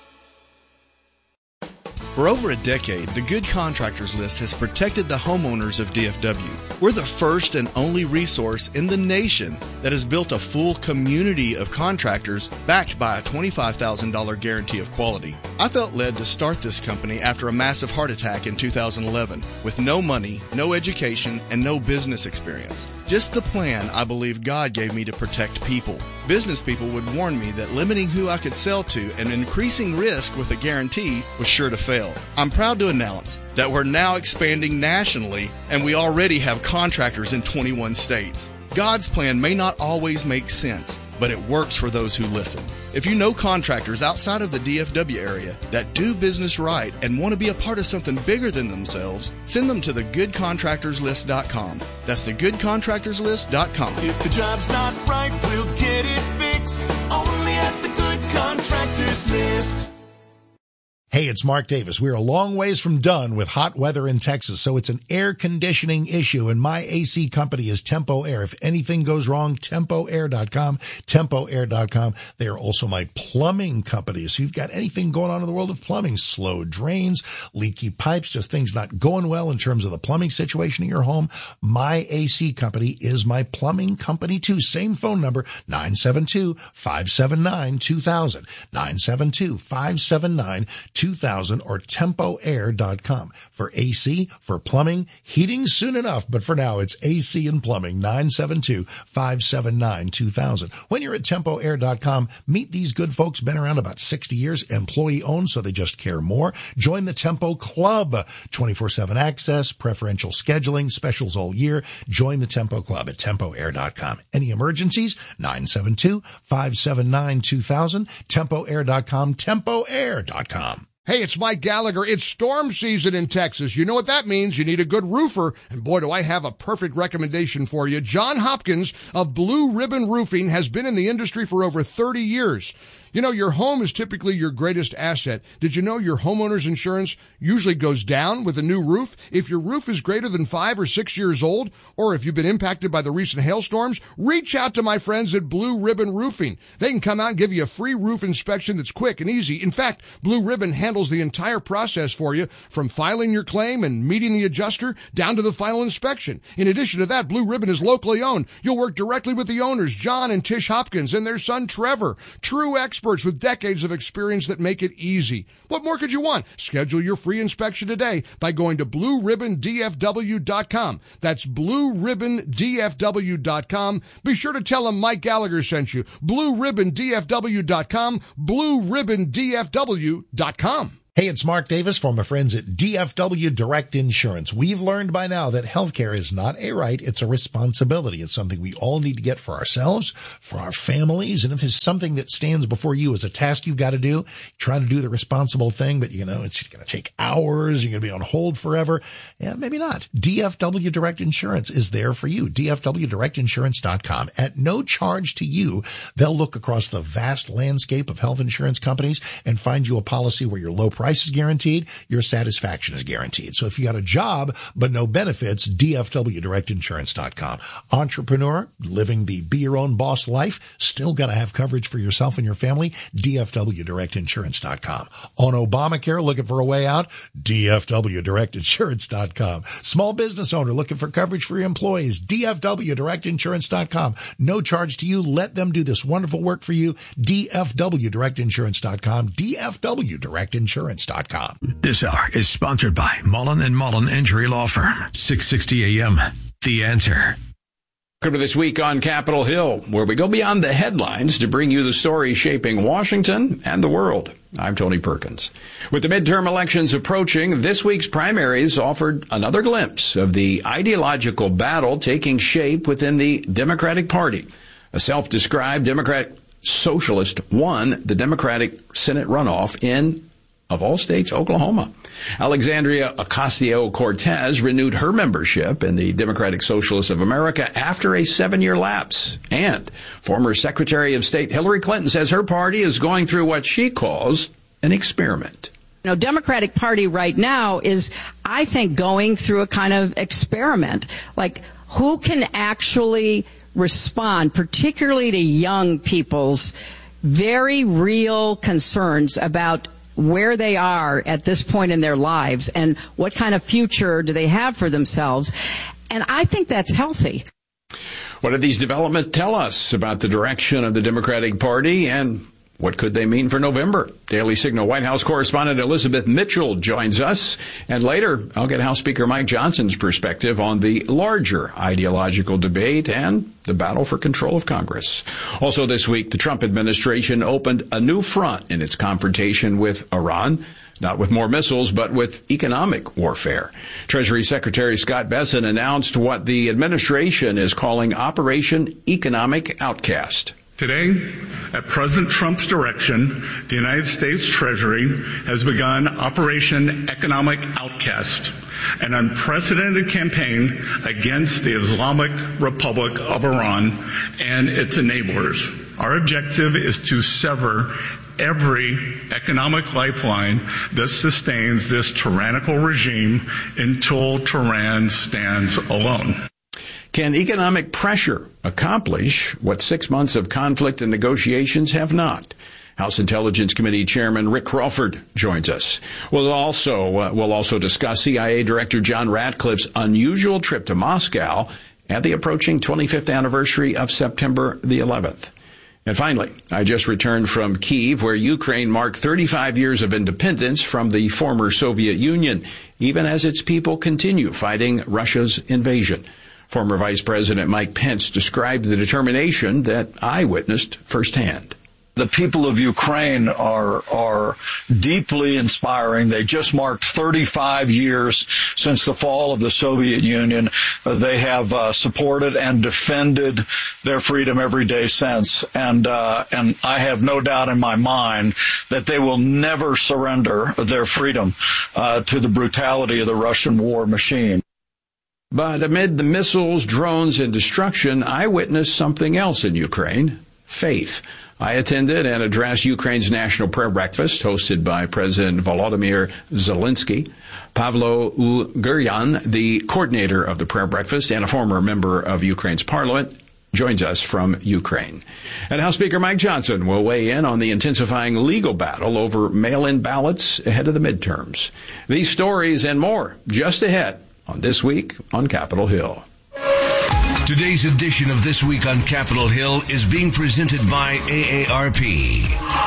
For over a decade, the Good Contractors List has protected the homeowners of DFW. We're the first and only resource in the nation that has built a full community of contractors backed by a $25,000 guarantee of quality. I felt led to start this company after a massive heart attack in 2011 with no money, no education, and no business experience. Just the plan I believe God gave me to protect people. Business people would warn me that limiting who I could sell to and increasing risk with a guarantee was sure to fail. I'm proud to announce that we're now expanding nationally, and we already have contractors in 21 states. God's plan may not always make sense, but it works for those who listen. If you know contractors outside of the DFW area that do business right and want to be a part of something bigger than themselves, send them to thegoodcontractorslist.com. That's thegoodcontractorslist.com. If the job's not right, we'll get it fixed. Only at the Good Contractors List. Hey, it's Mark Davis. We're a long ways from done with hot weather in Texas, so it's an air conditioning issue, and my AC company is Tempo Air. If anything goes wrong, TempoAir.com, TempoAir.com. They are also my plumbing company. So you've got anything going on in the world of plumbing, slow drains, leaky pipes, just things not going well in terms of the plumbing situation in your home. My AC company is my plumbing company too. Same phone number, 972-579-2000, 972-579-2000, or TempoAir.com. For AC, for plumbing, heating soon enough, but for now it's AC and plumbing, 972-579-2000. When you're at TempoAir.com, meet these good folks, been around about 60 years, employee owned, so they just care more. Join the Tempo Club, 24/7 access, preferential scheduling, specials all year. Join the Tempo Club at TempoAir.com. Any emergencies? 972-579-2000, TempoAir.com, TempoAir.com. Hey, it's Mike Gallagher. It's storm season in Texas. You know what that means. You need a good roofer. And boy, do I have a perfect recommendation for you. John Hopkins of Blue Ribbon Roofing has been in the industry for over 30 years. You know, your home is typically your greatest asset. Did you know your homeowner's insurance usually goes down with a new roof? If your roof is greater than 5 or 6 years old, or if you've been impacted by the recent hailstorms, reach out to my friends at Blue Ribbon Roofing. They can come out and give you a free roof inspection that's quick and easy. In fact, Blue Ribbon handles the entire process for you, from filing your claim and meeting the adjuster down to the final inspection. In addition to that, Blue Ribbon is locally owned. You'll work directly with the owners, John and Tish Hopkins, and their son Trevor. True experts with decades of experience that make it easy. What more could you want? Schedule your free inspection today by going to BlueRibbonDFW.com. That's BlueRibbonDFW.com. Be sure to tell them Mike Gallagher sent you. BlueRibbonDFW.com. BlueRibbonDFW.com. Hey, it's Mark Davis from my friends at DFW Direct Insurance. We've learned by now that healthcare is not a right, it's a responsibility. It's something we all need to get for ourselves, for our families, and if it's something that stands before you as a task you've got to do, try to do the responsible thing, but it's going to take hours, you're going to be on hold forever. Yeah, maybe not. DFW Direct Insurance is there for you. DFWDirectInsurance.com. At no charge to you, they'll look across the vast landscape of health insurance companies and find you a policy where your low price is guaranteed, your satisfaction is guaranteed. So if you got a job but no benefits, DFWDirectInsurance.com. Entrepreneur, living the be your own boss life, still got to have coverage for yourself and your family, DFWDirectInsurance.com. On Obamacare, looking for a way out, DFWDirectInsurance.com. Small business owner looking for coverage for your employees, DFWDirectInsurance.com. No charge to you. Let them do this wonderful work for you, DFWDirectInsurance.com, DFWDirectInsurance.com. This hour is sponsored by Mullen & Mullen Injury Law Firm. 660 AM. The Answer. Welcome to This Week on Capitol Hill, where we go beyond the headlines to bring you the stories shaping Washington and the world. I'm Tony Perkins. With the midterm elections approaching, this week's primaries offered another glimpse of the ideological battle taking shape within the Democratic Party. A self-described Democrat socialist won the Democratic Senate runoff in, of all states, Oklahoma. Alexandria Ocasio-Cortez renewed her membership in the Democratic Socialists of America after a 7-year lapse. And former Secretary of State Hillary Clinton says her party is going through what she calls an experiment. Democratic Party right now is, I think, going through a kind of experiment. Like, who can actually respond, particularly to young people's very real concerns about where they are at this point in their lives and what kind of future do they have for themselves. And I think that's healthy. What did these developments tell us about the direction of the Democratic Party, and what could they mean for November? Daily Signal White House correspondent Elizabeth Mitchell joins us. And later, I'll get House Speaker Mike Johnson's perspective on the larger ideological debate and the battle for control of Congress. Also this week, the Trump administration opened a new front in its confrontation with Iran. Not with more missiles, but with economic warfare. Treasury Secretary Scott Bessent announced what the administration is calling Operation Economic Outcast. Today, at President Trump's direction, the United States Treasury has begun Operation Economic Outcast, an unprecedented campaign against the Islamic Republic of Iran and its enablers. Our objective is to sever every economic lifeline that sustains this tyrannical regime until Tehran stands alone. Can economic pressure accomplish what 6 months of conflict and negotiations have not? House Intelligence Committee Chairman Rick Crawford joins us. We'll also discuss CIA Director John Ratcliffe's unusual trip to Moscow and the approaching 25th anniversary of September the 11th. And finally, I just returned from Kyiv, where Ukraine marked 35 years of independence from the former Soviet Union, even as its people continue fighting Russia's invasion. Former Vice President Mike Pence described the determination that I witnessed firsthand. The people of Ukraine are deeply inspiring. They just marked 35 years since the fall of the Soviet Union. They have supported and defended their freedom every day since. And I have no doubt in my mind that they will never surrender their freedom to the brutality of the Russian war machine. But amid the missiles, drones, and destruction, I witnessed something else in Ukraine: faith. I attended and addressed Ukraine's National Prayer Breakfast, hosted by President Volodymyr Zelensky. Pavlo Uguryan, the coordinator of the prayer breakfast and a former member of Ukraine's parliament, joins us from Ukraine. And House Speaker Mike Johnson will weigh in on the intensifying legal battle over mail-in ballots ahead of the midterms. These stories and more just ahead on This Week on Capitol Hill. Today's edition of This Week on Capitol Hill is being presented by AARP.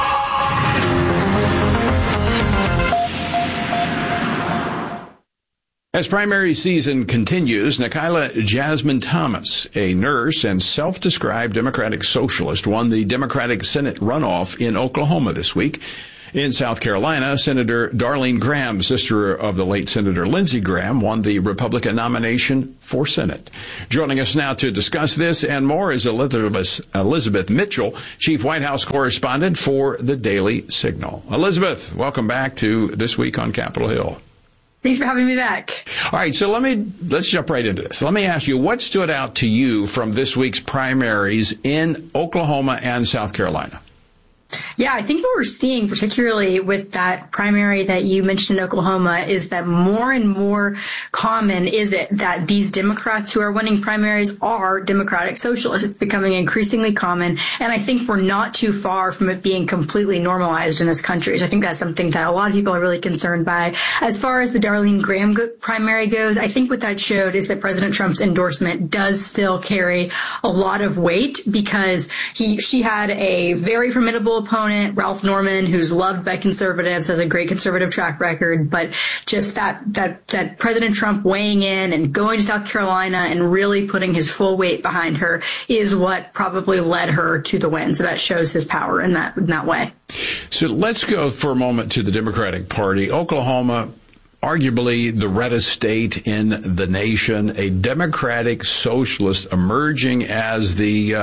As primary season continues, Nikayla Jasmine Thomas, a nurse and self-described Democratic socialist, won the Democratic Senate runoff in Oklahoma this week. In South Carolina, Senator Darlene Graham, sister of the late Senator Lindsey Graham, won the Republican nomination for Senate. Joining us now to discuss this and more is Elizabeth Mitchell, Chief White House Correspondent for the Daily Signal. Elizabeth, welcome back to This Week on Capitol Hill. Thanks for having me back. All right, so let's jump right into this. Let me ask you, what stood out to you from this week's primaries in Oklahoma and South Carolina? Yeah, I think what we're seeing, particularly with that primary that you mentioned in Oklahoma, is that more and more common is it that these Democrats who are winning primaries are Democratic socialists. It's becoming increasingly common, and I think we're not too far from it being completely normalized in this country. So I think that's something that a lot of people are really concerned by. As far as the Darlene Graham primary goes, I think what that showed is that President Trump's endorsement does still carry a lot of weight, because she had a very formidable opponent, Ralph Norman, who's loved by conservatives, has a great conservative track record, but just that President Trump weighing in and going to South Carolina and really putting his full weight behind her is what probably led her to the win. So that shows his power in that way. So let's go for a moment to the Democratic Party. Oklahoma, arguably the reddest state in the nation, a Democratic socialist emerging as the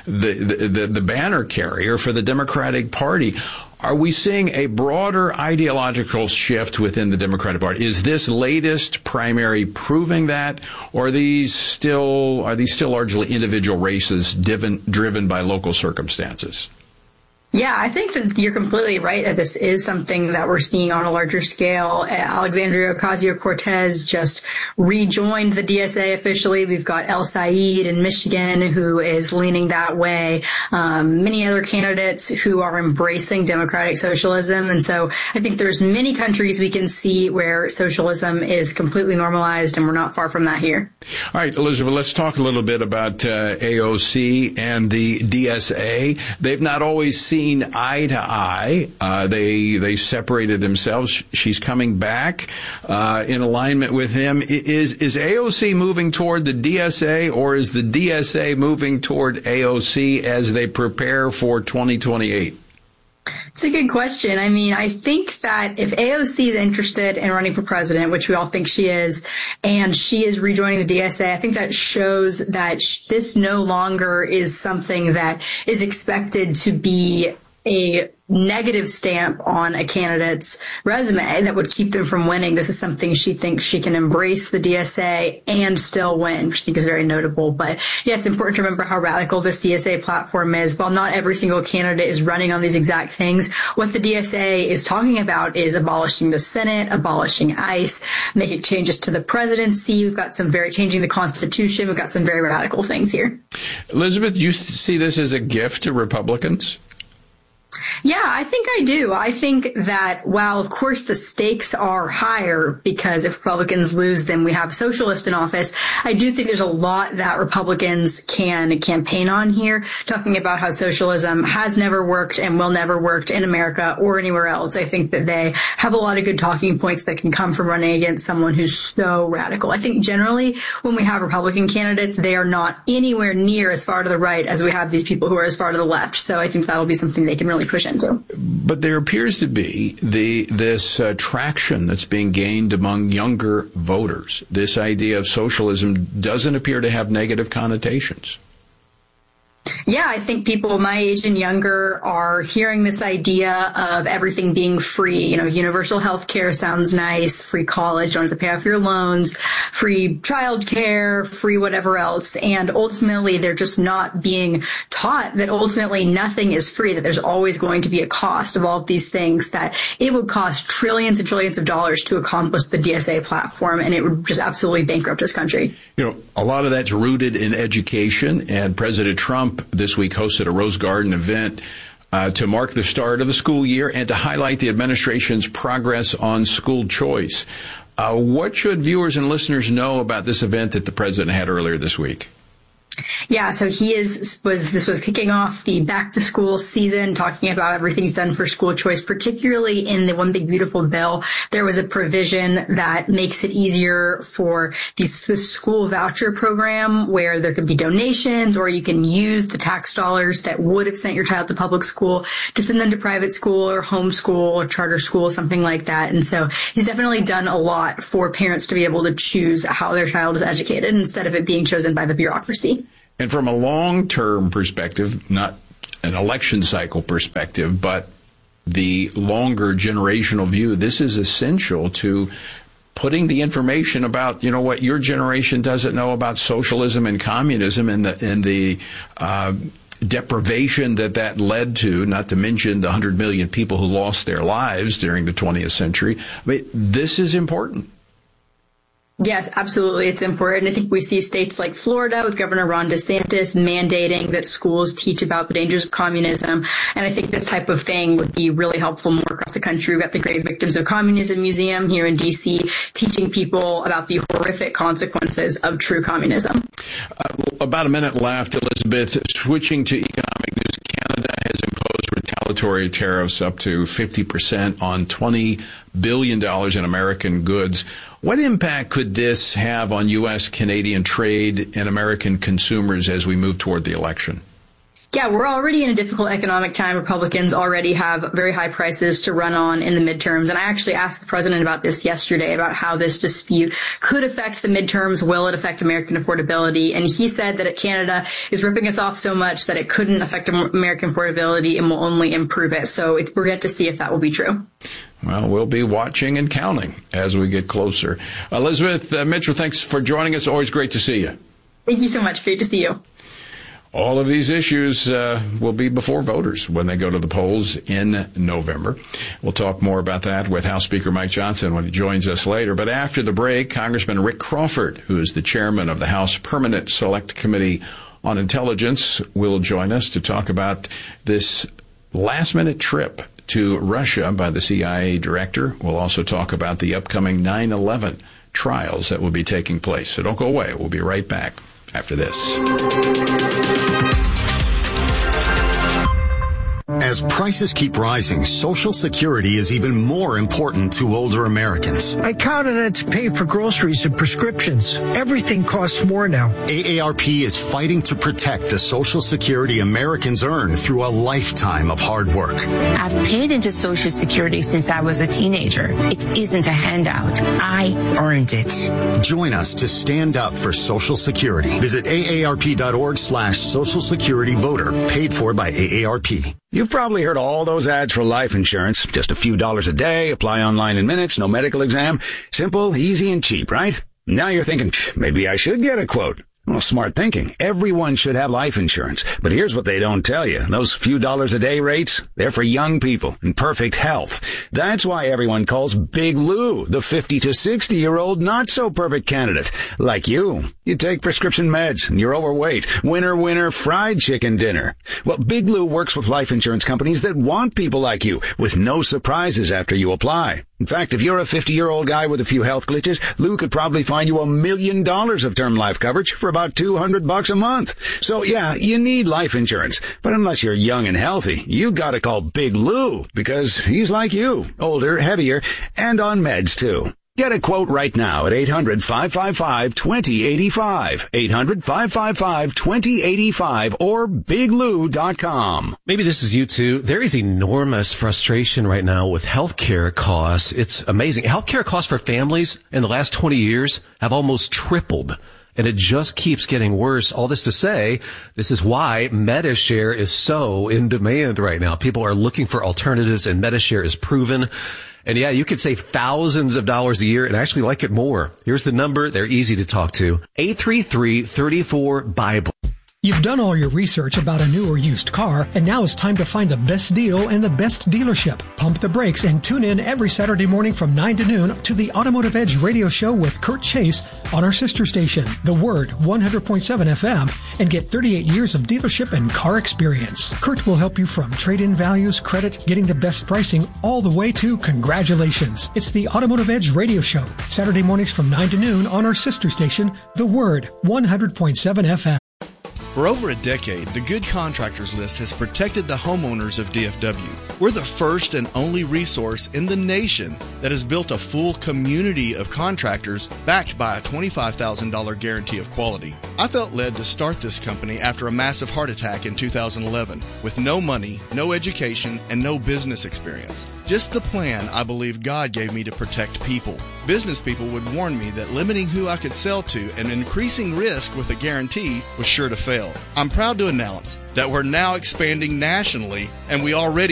banner carrier for the Democratic Party. Are we seeing a broader ideological shift within the Democratic Party? Is this latest primary proving that, or are these still largely individual races driven by local circumstances? Yeah, I think that you're completely right that this is something that we're seeing on a larger scale. Alexandria Ocasio-Cortez just rejoined the DSA officially. We've got El Said in Michigan who is leaning that way. Many other candidates who are embracing democratic socialism. And so I think there's many countries we can see where socialism is completely normalized, and we're not far from that here. All right, Elizabeth, let's talk a little bit about AOC and the DSA. They've not always seen eye to eye. They separated themselves. She's coming back in alignment with him. Is AOC moving toward the DSA, or is the DSA moving toward AOC as they prepare for 2028? It's a good question. I mean, I think that if AOC is interested in running for president, which we all think she is, and she is rejoining the DSA, I think that shows that this no longer is something that is expected to be a negative stamp on a candidate's resume that would keep them from winning. This is something she thinks she can embrace the DSA and still win, which I think is very notable. But yeah, it's important to remember how radical this DSA platform is. While not every single candidate is running on these exact things, what the DSA is talking about is abolishing the Senate, abolishing ICE, making changes to the presidency. We've got changing the Constitution. We've got some very radical things here. Elizabeth, do you see this as a gift to Republicans? Yeah, I think I do. I think that while, of course, the stakes are higher because if Republicans lose, then we have a socialist in office, I do think there's a lot that Republicans can campaign on here, talking about how socialism has never worked and will never work in America or anywhere else. I think that they have a lot of good talking points that can come from running against someone who's so radical. I think generally when we have Republican candidates, they are not anywhere near as far to the right as we have these people who are as far to the left. So I think that'll be something they can really push into. But there appears to be this traction that's being gained among younger voters. This idea of socialism doesn't appear to have negative connotations. Yeah, I think people my age and younger are hearing this idea of everything being free. Universal health care sounds nice, free college, don't have to pay off your loans, free childcare, free whatever else. And ultimately, they're just not being taught that ultimately nothing is free, that there's always going to be a cost of all of these things, that it would cost trillions and trillions of dollars to accomplish the DSA platform, and it would just absolutely bankrupt this country. A lot of that's rooted in education, and President Trump this week hosted a Rose Garden event to mark the start of the school year and to highlight the administration's progress on school choice. What should viewers and listeners know about this event that the president had earlier this week? Yeah, so this was kicking off the back to school season, talking about everything he's done for school choice, particularly in the One Big Beautiful Bill. There was a provision that makes it easier for the school voucher program where there could be donations, or you can use the tax dollars that would have sent your child to public school to send them to private school or homeschool or charter school, something like that. And so he's definitely done a lot for parents to be able to choose how their child is educated instead of it being chosen by the bureaucracy. And from a long-term perspective, not an election cycle perspective, but the longer generational view, this is essential to putting the information about, what your generation doesn't know about socialism and communism and the deprivation that led to, not to mention the 100 million people who lost their lives during the 20th century. This is important. Yes, absolutely. It's important. I think we see states like Florida with Governor Ron DeSantis mandating that schools teach about the dangers of communism. And I think this type of thing would be really helpful more across the country. We've got the Great Victims of Communism Museum here in D.C. teaching people about the horrific consequences of true communism. About a minute left, Elizabeth. Switching to economic news, Canada has imposed retaliatory tariffs up to 50% on $20 billion in American goods. What impact could this have on U.S.-Canadian trade and American consumers as we move toward the election? Yeah, we're already in a difficult economic time. Republicans already have very high prices to run on in the midterms. And I actually asked the president about this yesterday, about how this dispute could affect the midterms. Will it affect American affordability? And he said that Canada is ripping us off so much that it couldn't affect American affordability and will only improve it. So we're yet to see if that will be true. Well, we'll be watching and counting as we get closer. Elizabeth Mitchell, thanks for joining us. Always great to see you. Thank you so much. Great to see you. All of these issues will be before voters when they go to the polls in November. We'll talk more about that with House Speaker Mike Johnson when he joins us later. But after the break, Congressman Rick Crawford, who is the chairman of the House Permanent Select Committee on Intelligence, will join us to talk about this last-minute trip to Russia by the CIA director. We'll also talk about the upcoming 9/11 trials that will be taking place. So don't go away. We'll be right back after this. As prices keep rising, Social Security is even more important to older Americans. I count on it to pay for groceries and prescriptions. Everything costs more now. AARP is fighting to protect the Social Security Americans earn through a lifetime of hard work. I've paid into Social Security since I was a teenager. It isn't a handout. I earned it. Join us to stand up for Social Security. Visit aarp.org/Social Security Voter. Paid for by AARP. You've probably heard all those ads for life insurance. Just a few dollars a day, apply online in minutes, no medical exam. Simple, easy, and cheap, right? Now you're thinking, maybe I should get a quote. Well, smart thinking. Everyone should have life insurance. But here's what they don't tell you. Those few dollars a day rates, they're for young people in perfect health. That's why everyone calls Big Lou the 50 to 60-year-old not-so-perfect candidate. Like you. You take prescription meds and you're overweight. Winner, fried chicken dinner. Well, Big Lou works with life insurance companies that want people like you with no surprises after you apply. In fact, if you're a 50-year-old guy with a few health glitches, Lou could probably find you $1 million of term life coverage for about $200 a month. So yeah, you need life insurance. But unless you're young and healthy, you gotta call Big Lou because he's like you, older, heavier, and on meds too. Get a quote right now at 800-555-2085, 800-555-2085, or biglou.com. Maybe this is you too. There is enormous frustration right now with healthcare costs. It's amazing. Healthcare costs for families in the last 20 years have almost tripled. and it just keeps getting worse. All this to say, this is why Medi-Share is so in demand right now. People are looking for alternatives, and Medi-Share is proven. And yeah, you could save thousands of dollars a year and actually like it more. Here's the number. They're easy to talk to. 833-34-BIBLE. You've done all your research about a new or used car, and now it's time to find the best deal and the best dealership. Pump the brakes and tune in every Saturday morning from 9 to noon to the Automotive Edge radio show with Kurt Chase on our sister station, The Word 100.7 FM, and get 38 years of dealership and car experience. Kurt will help you from trade-in values, credit, getting the best pricing, all the way to congratulations. It's the Automotive Edge radio show, Saturday mornings from 9 to noon on our sister station, The Word 100.7 FM. For over a decade, the Good Contractors List has protected the homeowners of DFW. We're the first and only resource in the nation that has built a full community of contractors backed by a $25,000 guarantee of quality. I felt led to start this company after a massive heart attack in 2011 with no money, no education, and no business experience. Just the plan I believe God gave me to protect people. Business people would warn me that limiting who I could sell to and increasing risk with a guarantee was sure to fail. I'm proud to announce that we're now expanding nationally, and we already